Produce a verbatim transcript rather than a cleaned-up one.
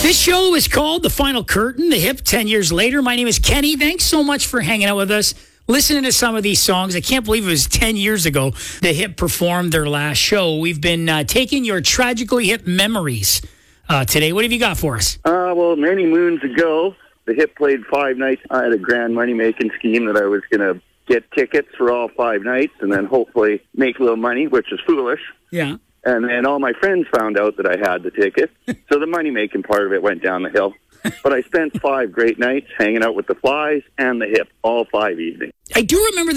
This show is called The Final Curtain, The Hip, ten years later. My name is Kenny. Thanks so much for hanging out with us, listening to some of these songs. I can't believe it was ten years ago The Hip performed their last show. We've been uh, taking your tragically hip memories uh, today. What have you got for us? Uh, well, many moons ago, The Hip played five nights. I had a grand money-making scheme that I was going to get tickets for all five nights and then hopefully make a little money, which is foolish. Yeah. And then all my friends found out that I had the ticket, so the money-making part of it went down the hill. But I spent five great nights hanging out with the Flies and the Hip, all five evenings. I do remember